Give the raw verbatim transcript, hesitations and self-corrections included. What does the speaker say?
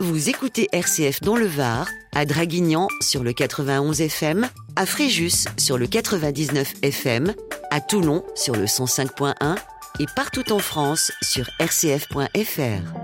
Vous écoutez R C F dans le Var, à Draguignan sur le quatre-vingt-onze F M, à Fréjus sur le quatre-vingt-dix-neuf F M, à Toulon sur le cent cinq point un et partout en France sur r c f point f r.